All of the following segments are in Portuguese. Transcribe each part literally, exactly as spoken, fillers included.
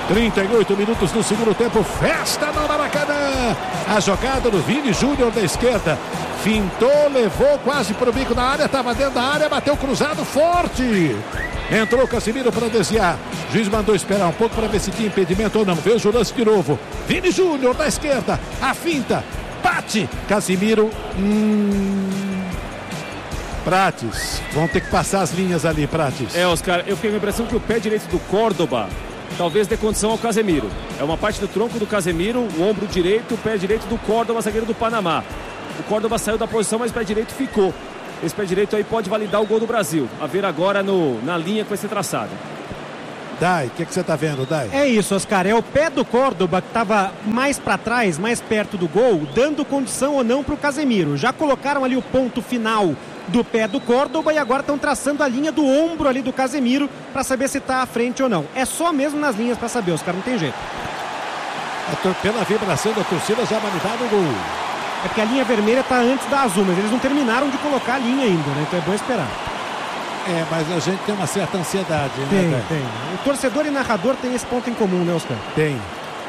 trinta e oito minutos do segundo tempo, festa no Maracanã. A jogada do Vini Júnior da esquerda. Fintou, levou quase pro bico da área, estava dentro da área, bateu cruzado forte. Entrou Casimiro para desviar. O juiz mandou esperar um pouco para ver se tinha impedimento ou não. Veja o lance de novo. Vini Júnior da esquerda, a finta, bate. Casimiro. Hum... Prates, vão ter que passar as linhas ali, Prates. É, Oscar, eu fiquei com a impressão que o pé direito do Córdoba talvez dê condição ao Casemiro. É uma parte do tronco do Casemiro, o ombro direito, o pé direito do Córdoba, zagueiro do Panamá. O Córdoba saiu da posição, mas o pé direito ficou. Esse pé direito aí pode validar o gol do Brasil. A ver agora no, na linha que vai ser traçada. Dai, o que, que você está vendo, Dai? É isso, Oscar. É o pé do Córdoba que estava mais para trás, mais perto do gol, dando condição ou não para o Casemiro. Já colocaram ali o ponto final do pé do Córdoba e agora estão traçando a linha do ombro ali do Casemiro para saber se está à frente ou não. É só mesmo nas linhas para saber, Oscar, não tem jeito. Pela vibração da torcida já validaram o gol. É porque a linha vermelha está antes da azul, mas eles não terminaram de colocar a linha ainda, né? Então é bom esperar. É, mas a gente tem uma certa ansiedade, né? Tem, Dai? tem. O torcedor e narrador tem esse ponto em comum, né, Oscar? Tem.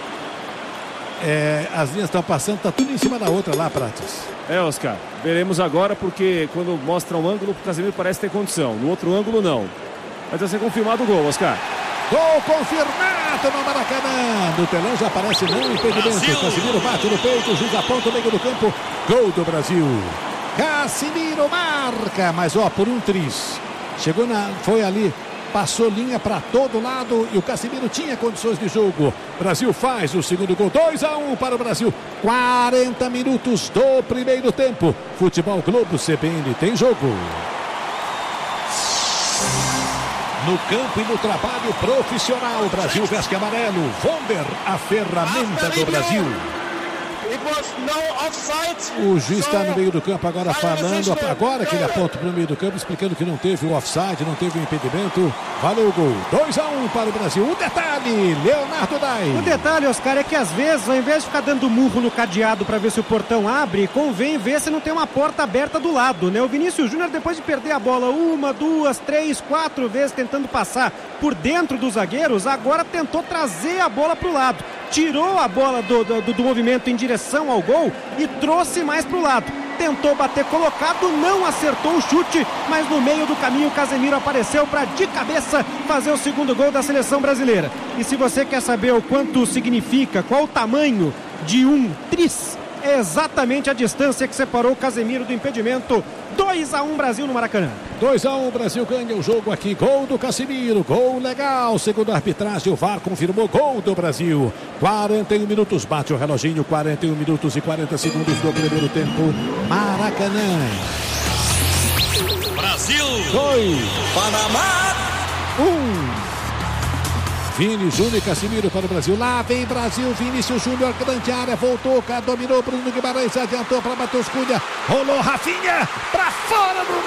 É, as linhas estão passando, tá tudo em cima da outra lá, Prates. É, Oscar, veremos agora, porque quando mostra um ângulo, o Casemiro parece ter condição. No outro ângulo, não. Mas vai ser confirmado o gol, Oscar. Gol confirmado no Maracanã. No telão já aparece não impedimento. Casemiro bate no peito, o juiz aponta o meio do campo. Gol do Brasil. Casemiro marca, mas ó, por um tris. Chegou na, foi ali, passou linha para todo lado e o Casemiro tinha condições de jogo. Brasil faz o segundo gol, dois a um para o Brasil. quarenta minutos do primeiro tempo. Futebol Globo C B N tem jogo. No campo e no trabalho profissional, o Brasil veste amarelo. Vonder, a ferramenta do Brasil. O juiz está no meio do campo agora falando, agora que ele aponta para o meio do campo, explicando que não teve o offside, não teve o impedimento. Valeu o gol. dois a um para o Brasil. Um detalhe, Leonardo Dai. O detalhe, Oscar, é que às vezes, ao invés de ficar dando murro no cadeado para ver se o portão abre, convém ver se não tem uma porta aberta do lado, né? O Vinícius Júnior, depois de perder a bola uma, duas, três, quatro vezes tentando passar por dentro dos zagueiros, agora tentou trazer a bola para o lado. Tirou a bola do, do, do movimento em direção ao gol e trouxe mais para o lado. Tentou bater colocado, não acertou o chute, mas no meio do caminho o Casemiro apareceu para de cabeça fazer o segundo gol da seleção brasileira. E se você quer saber o quanto significa, qual o tamanho de um tris, é exatamente a distância que separou o Casemiro do impedimento. dois a um Brasil no Maracanã. dois a um, Brasil ganha o jogo aqui. Gol do Casemiro, gol legal. Segundo a arbitragem, o V A R confirmou gol do Brasil. quarenta e um minutos, bate o reloginho. quarenta e um minutos e quarenta segundos do primeiro tempo. Maracanã. Brasil. dois. Panamá. um. Vini Júnior e Casemiro para o Brasil. Lá vem Brasil. Vinícius Júnior, grande área. Voltou, dominou. Bruno Guimarães adiantou para Matheus Cunha. Rolou Rafinha para fora do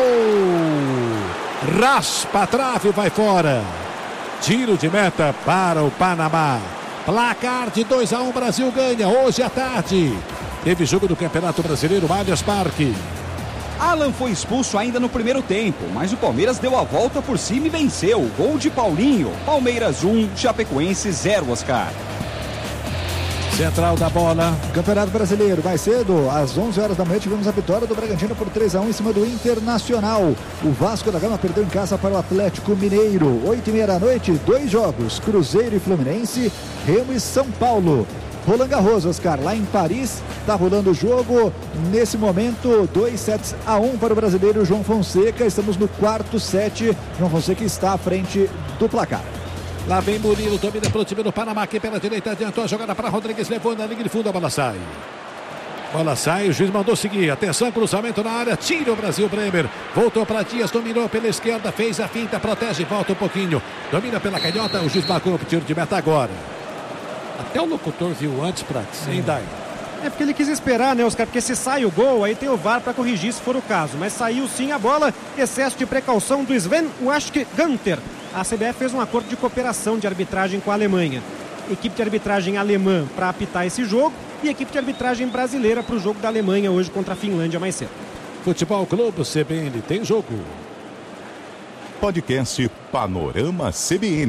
gol. Raspa a trave, vai fora. Tiro de meta para o Panamá. Placar de dois a um. Brasil ganha hoje à tarde. Teve jogo do Campeonato Brasileiro, Allianz Parque. Alan foi expulso ainda no primeiro tempo, mas o Palmeiras deu a volta por cima e venceu. Gol de Paulinho. Palmeiras um, Chapecoense zero, Oscar. Central da bola. Campeonato Brasileiro, mais cedo, às onze horas da manhã, tivemos a vitória do Bragantino por três a um em cima do Internacional. O Vasco da Gama perdeu em casa para o Atlético Mineiro. oito e meia da noite, dois jogos, Cruzeiro e Fluminense, Remo e São Paulo. Roland Garros, Oscar, lá em Paris, está rolando o jogo. Nesse momento, dois sets a um para o brasileiro João Fonseca. Estamos no quarto set. João Fonseca está à frente do placar. Lá vem Murilo, domina para o time do Panamá, aqui pela direita, adiantou a jogada para Rodrigues, levou na linha de fundo, a bola sai. Bola sai, o juiz mandou seguir, atenção, cruzamento na área, tira o Brasil, Bremer, voltou para Dias, dominou pela esquerda, fez a finta, protege, volta um pouquinho, domina pela canhota, o juiz marcou o tiro de meta agora. Até o locutor viu antes, Prates, hein, Dai? É porque ele quis esperar, né, Oscar? Porque se sai o gol, aí tem o V A R para corrigir se for o caso. Mas saiu sim a bola, excesso de precaução do Sven Waschke-Gunter. A C B F fez um acordo de cooperação de arbitragem com a Alemanha. Equipe de arbitragem alemã para apitar esse jogo e equipe de arbitragem brasileira para o jogo da Alemanha hoje contra a Finlândia mais cedo. Futebol Globo C B N tem jogo. Podcast Panorama C B N.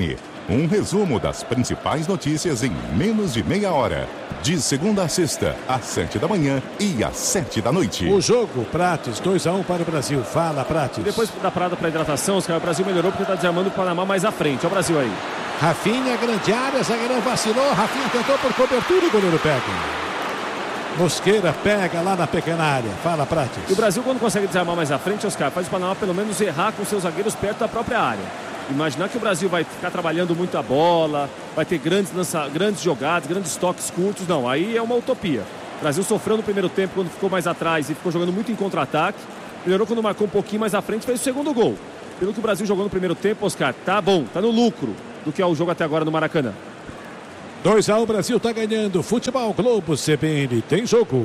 Um resumo das principais notícias em menos de meia hora. De segunda a sexta, às sete da manhã e às sete da noite. O jogo, Prates, dois a um para o Brasil. Fala, Prates. Depois da parada para hidratação, os caras, o Brasil melhorou porque está desarmando o Panamá mais à frente. Olha o Brasil aí. Rafinha, grande área, zagueirão vacilou. Rafinha tentou por cobertura e o goleiro pega. Mosqueira pega lá na pequena área. Fala, Prates. E o Brasil, quando consegue desarmar mais à frente, Oscar, faz o Panamá pelo menos errar com seus zagueiros perto da própria área. Imaginar que o Brasil vai ficar trabalhando muito a bola, vai ter grandes, lança... grandes jogadas, grandes toques curtos. Não, aí é uma utopia. O Brasil sofreu no primeiro tempo quando ficou mais atrás e ficou jogando muito em contra-ataque. Melhorou quando marcou um pouquinho mais à frente e fez o segundo gol. Pelo que o Brasil jogou no primeiro tempo, Oscar, tá bom, tá no lucro do que é o jogo até agora no Maracanã. dois a um, o Brasil tá ganhando. Futebol Globo C B N tem jogo.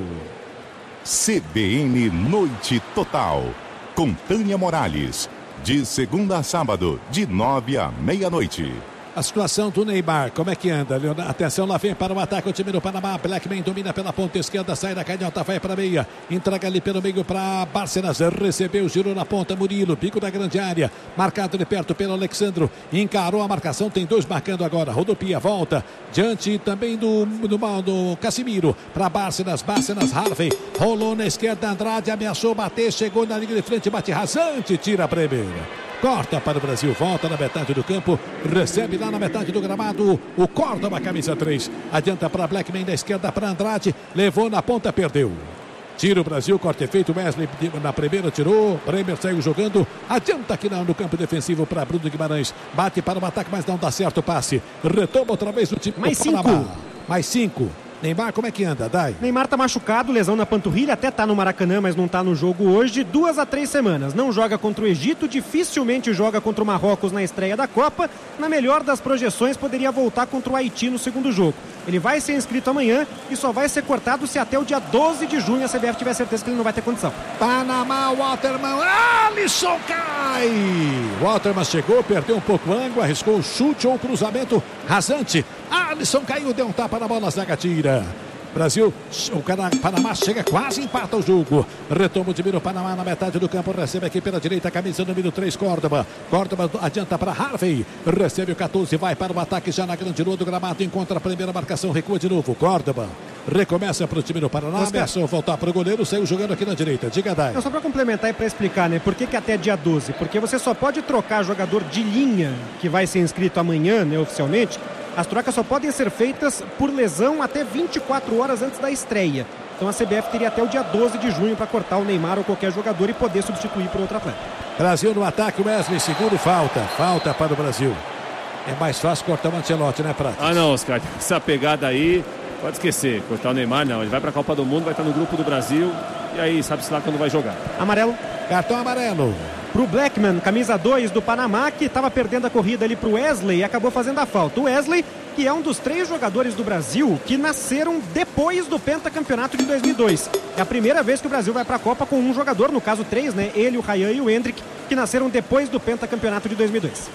C B N Noite Total, com Tânia Morales. De segunda a sábado, de nove à meia-noite. A situação do Neymar, como é que anda, Leonardo? Atenção, lá vem para o ataque o time do Panamá. Blackman domina pela ponta esquerda, sai da canhota, vai para a meia. Entrega ali pelo meio para Bárcenas. Recebeu, girou na ponta, Murilo, pico da grande área. Marcado de perto pelo Alexandro. Encarou a marcação, tem dois marcando agora. Rodopia, volta. Diante também do, do, do Casimiro. Para Bárcenas, Bárcenas, Harvey. Rolou na esquerda, Andrade ameaçou bater, chegou na linha de frente, bate rasante, tira a primeira. Corta para o Brasil, volta na metade do campo, recebe lá na metade do gramado o Córdoba, camisa três. Adianta para Blackman da esquerda para Andrade, levou na ponta, perdeu. Tira o Brasil, corte feito, Wesley na primeira tirou, Bremer saiu jogando, adianta aqui no campo defensivo para Bruno Guimarães, bate para o ataque, mas não dá certo o passe. Retoma outra vez o time Mais do cinco. Panamá. Mais cinco. Neymar, como é que anda, Dai? Neymar tá machucado, lesão na panturrilha, até tá no Maracanã, mas não tá no jogo hoje. Duas a três semanas. Não joga contra o Egito, dificilmente joga contra o Marrocos na estreia da Copa. Na melhor das projeções, poderia voltar contra o Haiti no segundo jogo. Ele vai ser inscrito amanhã e só vai ser cortado se até o dia doze de junho a C B F tiver certeza que ele não vai ter condição. Panamá, Waterman, Alisson cai! Waterman chegou, perdeu um pouco o ângulo, arriscou o chute ou o cruzamento rasante. Alisson caiu, deu um tapa na bola, zaga tira. Brasil, o Panamá chega, quase empata o jogo. Retoma o time do Panamá na metade do campo. Recebe aqui pela direita, camisa número três, Córdoba. Córdoba adianta para Harvey. Recebe o catorze, vai para o ataque já na grande lua do gramado. Encontra a primeira marcação, recua de novo. Córdoba recomeça para o time do Paraná. Começou a voltar para o goleiro, saiu jogando aqui na direita. Diga, Dai. Não, só para complementar e para explicar, né? Por que, que até dia doze? Porque você só pode trocar jogador de linha que vai ser inscrito amanhã, né, oficialmente. As trocas só podem ser feitas por lesão até vinte e quatro horas antes da estreia. Então a C B F teria até o dia doze de junho para cortar o Neymar ou qualquer jogador e poder substituir por outro atleta. Brasil no ataque, Wesley, segundo falta. Falta para o Brasil. É mais fácil cortar o Ancelotti, né, Prato? Ah, não, Oscar. Essa pegada aí, pode esquecer. Cortar o Neymar, não. Ele vai para a Copa do Mundo, vai estar no grupo do Brasil. E aí, sabe-se lá quando vai jogar. Amarelo. Cartão amarelo. Pro Blackman, camisa dois do Panamá, que estava perdendo a corrida ali pro Wesley e acabou fazendo a falta. O Wesley, que é um dos três jogadores do Brasil que nasceram depois do pentacampeonato de dois mil e dois. É a primeira vez que o Brasil vai para a Copa com um jogador, no caso três, né? Ele, o Ryan e o Hendrick, que nasceram depois do pentacampeonato de dois mil e dois.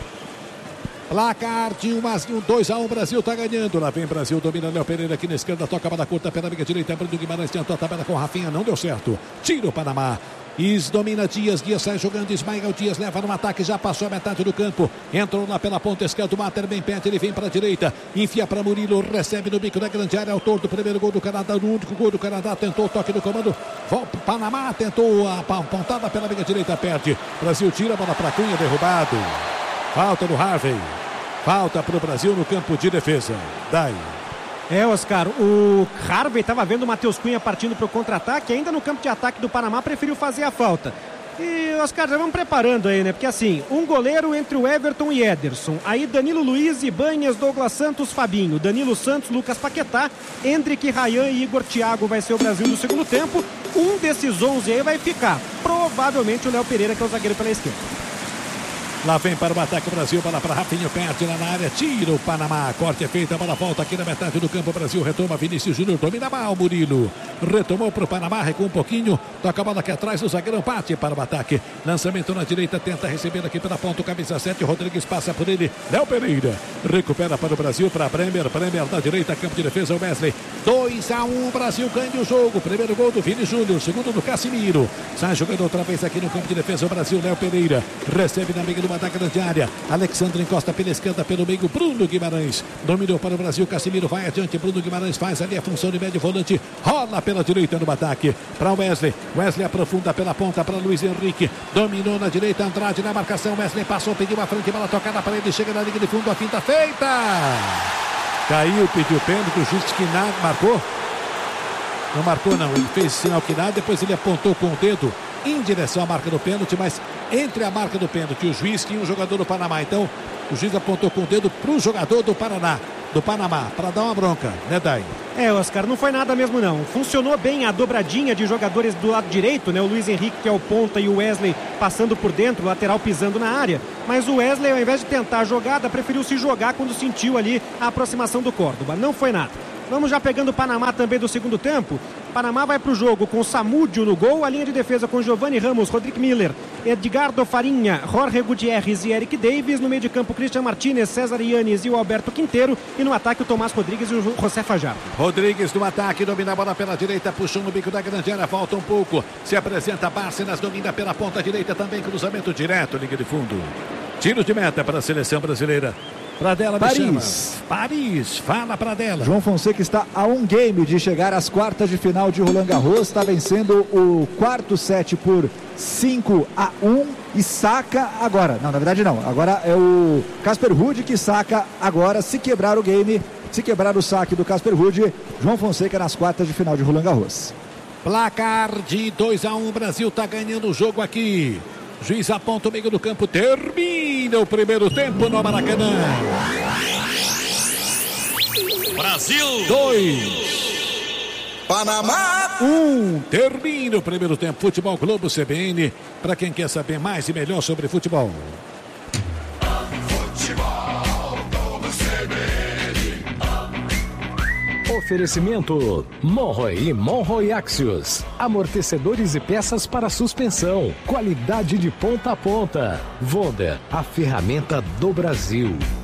Placar de um, dois a um, Brasil tá ganhando. Lá vem Brasil, domina Léo Pereira aqui na esquerda, toca a bola curta pela amiga direita. Bruno Guimarães tentou a tabela com Rafinha, não deu certo. Tira o Panamá. Is domina Dias, Dias sai jogando, Ismael Dias leva no ataque, já passou a metade do campo, entrou lá pela ponta esquerda, o Mater bem perto, ele vem para a direita, enfia para Murilo, recebe no bico da grande área, autor do primeiro gol do Canadá, no único gol do Canadá, tentou o toque do comando, volta, Panamá tentou a pontada pela amiga direita, perde, Brasil tira a bola para Cunha, derrubado, falta do Harvey, falta para o Brasil no campo de defesa, Dai. É, Oscar, o Harvey estava vendo o Matheus Cunha partindo para o contra-ataque, ainda no campo de ataque do Panamá preferiu fazer a falta. E, Oscar, já vamos preparando aí, né? Porque assim, um goleiro entre o Everton e Ederson. Aí Danilo Luiz, Ibanhas, Douglas Santos, Fabinho. Danilo Santos, Lucas Paquetá, Hendrick, Ryan e Igor Thiago vai ser o Brasil do segundo tempo. Um desses onze aí vai ficar. Provavelmente o Léo Pereira, que é o zagueiro pela esquerda. Lá vem para o ataque o Brasil, bola para Rafinha, perde lá na área, tira o Panamá, corte é feito, a bola volta aqui na metade do campo, o Brasil retoma, Vinícius Júnior, domina mal, Murilo, retomou para o Panamá, recua um pouquinho, toca a bola aqui atrás, o zagueirão parte para o ataque, lançamento na direita, tenta receber aqui pela ponta, o camisa sete, Rodrigues passa por ele, Léo Pereira, recupera para o Brasil, para Bremer, Bremer na direita, campo de defesa, o Wesley, dois a um, Brasil ganha o jogo, primeiro gol do Vini Júnior, segundo do Casimiro, sai jogando outra vez aqui no campo de defesa, o Brasil, Léo Pereira, recebe na amiga do cima da grande área. Alexandre encosta pela esquerda, pelo meio, Bruno Guimarães. Dominou para o Brasil, Casemiro vai adiante. Bruno Guimarães faz ali a função de médio volante. Rola pela direita no ataque. Para Wesley. Wesley aprofunda pela ponta para Luiz Henrique. Dominou na direita, Andrade na marcação. Wesley passou, pediu a frente, bola tocada para ele. Chega na linha de fundo, a finta feita. Caiu, pediu pênalti, o juiz que nada marcou. Não marcou não, ele fez sinal que nada, depois ele apontou com o dedo em direção à marca do pênalti, mas entre a marca do pênalti e o juiz tinha um jogador do Panamá. Então o juiz apontou com o dedo para o jogador do Paraná, do Panamá, para dar uma bronca, né, Dai? É, Oscar, não foi nada mesmo não. Funcionou bem a dobradinha de jogadores do lado direito, né? O Luiz Henrique, que é o ponta, e o Wesley passando por dentro, o lateral pisando na área. Mas o Wesley, ao invés de tentar a jogada, preferiu se jogar quando sentiu ali a aproximação do Córdoba. Não foi nada. Vamos já pegando o Panamá também do segundo tempo. Panamá vai para o jogo com Samúdio no gol, a linha de defesa com Giovanni Ramos, Rodrigo Miller, Edgardo Farinha, Jorge Gutierrez e Eric Davis. No meio de campo, Christian Martinez, César Yanes e o Alberto Quinteiro. E no ataque, o Tomás Rodrigues e o José Fajardo. Rodrigues no ataque, domina a bola pela direita, puxou no bico da grande área, volta um pouco. Se apresenta Bárcenas, domina pela ponta direita também, cruzamento direto, linha de fundo. Tiro de meta para a seleção brasileira. Pradella, Paris. Paris, fala Pradella. João Fonseca está a um game de chegar às quartas de final de Roland Garros. Está vencendo o quarto set por cinco a um e saca agora. Não, na verdade não. Agora é o Casper Ruud que saca agora. Se quebrar o game, se quebrar o saque do Casper Ruud, João Fonseca nas quartas de final de Roland Garros. Placar de dois a um, o Brasil está ganhando o jogo aqui. Juiz aponta o meio do campo, termina o primeiro tempo no Maracanã. Brasil dois, Panamá um. Termina o primeiro tempo. Futebol Globo C B N, para quem quer saber mais e melhor sobre futebol. Futebol Globo C B N. Oferecimento Monroe e Monroe Axios. Amortecedores e peças para suspensão. Qualidade de ponta a ponta. Wonder, a ferramenta do Brasil.